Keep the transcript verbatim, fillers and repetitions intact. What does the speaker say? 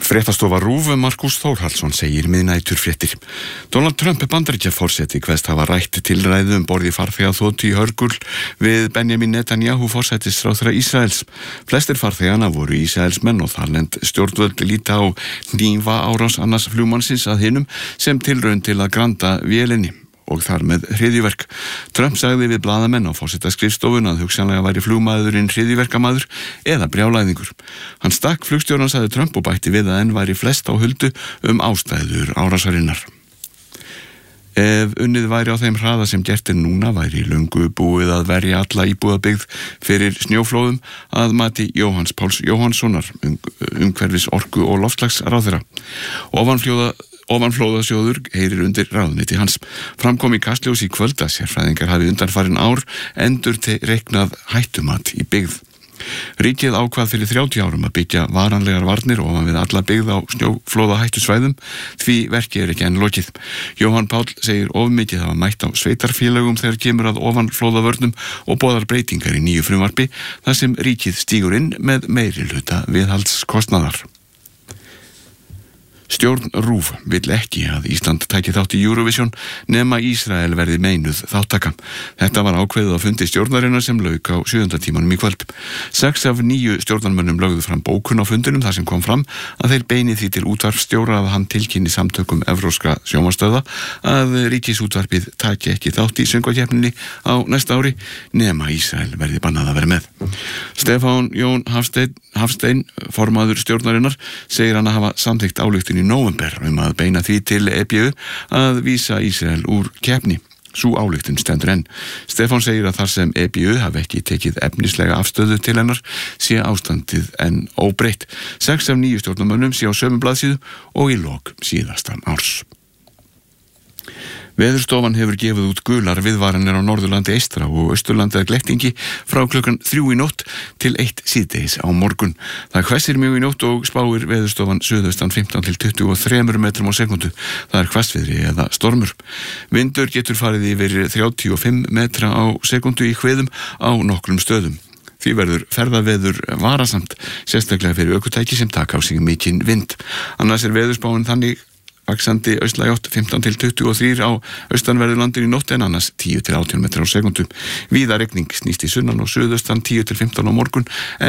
Fréttastofa RÚV Markús Þórhallsson segir miðnæturfréttir. Donald Trump Bandaríkjaforseti kveðst hafa rætt tilræðu um borð í farþegaþotu í hörgul við Benjamin Netanyahu forsætisráðherra Ísraels. Flestir farþeganna voru Ísraelsmenn og þarlend stjórnvöld líta á hnífa árás annars flugmannsins að hinum sem tilraun til að granda vélinni og þar með hryðjuverk. Trump sagði við blaðamenn á forsetaskrifstofun að hugsanlega væri flugmaðurinn hryðjuverkamaður eða brjálæðingur. Hann stakk flugstjóran, sagði Trump, og bætti við að enn væri flest á huldu um ástæður árásarinnar. Ef unnið væri á þeim hraða sem gert er núna væri löngu búið að verja alla íbúðabyggð fyrir snjóflóðum að mati Jóhanns Páls Jóhannssonar, umhverfis orku og loftslagsráðherra. Ofanflóða Ofanflóðasjóður heyrir undir ráðuneyti hans. Framkom í Kastljós í kvöld að sérfræðingar hafi undanfarin ár endur reiknað hættumat í byggð. Ríkið ákvað fyrir þrjátíu árum að byggja varanlegar varnir ofan við alla byggð á snjóflóða hættusvæðum, því verki er ekki enn lokið. Jóhann Páll segir of mikið hafa mætt á sveitarfélögum þegar kemur að ofanflóðavörnum og boðar breytingar í nýju frumvarpi þar sem ríkið stígur inn með meiri hluta viðhaldskostnaðar. Stjórn RÚV vill ekki að Ísland tæki þátt í Eurovision nema Ísrael verði meinuð þáttaka. Þetta var ákveðið á fundi stjórnarinnar sem lauk á sjöunda tímanum í kvöld. Sex af níu stjórnarmönnum lögðu fram bókun á fundinum þar sem kom fram að þeir beini því til útvarpsstjóra að hann tilkynni samtökum evrópskra sjónvarpsstöðva að ríkisútvarpið taki ekki þátt í söngvakeppninni á næsta ári nema Ísrael verði bannað að vera með. Stefán Jón Hafstein, Hafstein formaður stjórnarinnar, segir hann að hafa samþykkt ályktun í nóvember um að beina því til E B U að vísa Ísrael úr keppni. Sú ályktun stendur enn. Stefán segir að þar sem E B U hafi ekki tekið efnislega afstöðu til hennar sé ástandið enn óbreytt. Sex af níu stjórnarmönnum sé á sömu blaðsíðu og í lok síðasta árs. Veðurstofan hefur gefið út gular viðvaranir á Norðurlandi eystra og Austurlandi að glettingi frá klukkan þrjú í nótt til eitt síðdegis á morgun. Það hvessir mjög í nótt og spáir Veðurstofan suðaustan fimmtán til tuttugu og þremur metrum á sekundu. Það er hvassviðri eða stormur. Vindur getur farið yfir þrjátíu og fimm metra á sekundu í hviðum á nokkrum stöðum. Því verður ferðaveður varasamt, sérstaklega fyrir ökutæki sem taka á sig mikinn vind. Annars er veðurspáin þannig vaxandi austlæg átt fimmtán til tuttugu og þrjú á austanverðu landinu í nótt en annars tíu til átján metrar á sekundu. Víða rigning, snýst í sunnan og suðaustan tíu til fimmtán á morgun.